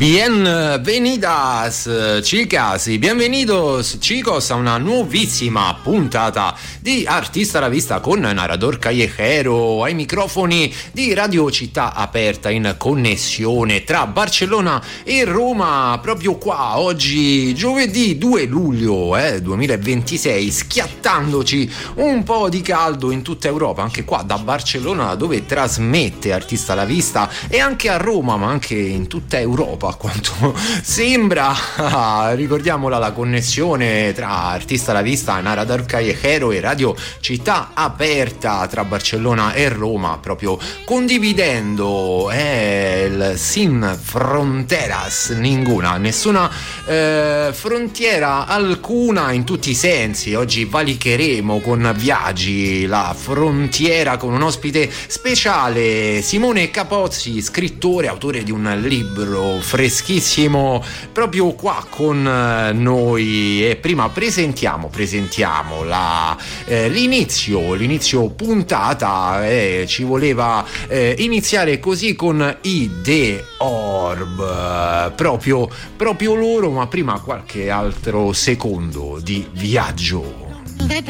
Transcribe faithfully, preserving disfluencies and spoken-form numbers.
Bienvenidas, chicas, y bienvenidos, chicos, a una nuovissima puntata di Artista alla Vista con Narrador Callejero ai microfoni di Radio Città Aperta, in connessione tra Barcellona e Roma, proprio qua oggi giovedì due luglio eh, duemilaventisei, schiattandoci un po' di caldo in tutta Europa, anche qua da Barcellona dove trasmette Artista alla Vista, e anche a Roma, ma anche in tutta Europa a quanto sembra. Ricordiamola la connessione tra Artista alla Vista, Narrador Callejero e Radio Città Aperta tra Barcellona e Roma, proprio condividendo eh, il sin fronteras ninguna, nessuna eh, frontiera alcuna in tutti i sensi. Oggi valicheremo con Viaggi la frontiera con un ospite speciale, Simone Capozzi, scrittore, autore di un libro freschissimo proprio qua con noi. E prima presentiamo presentiamo la, eh, l'inizio l'inizio puntata, eh, ci voleva eh, iniziare così con i The Orb, proprio, proprio loro, ma prima qualche altro secondo di viaggio.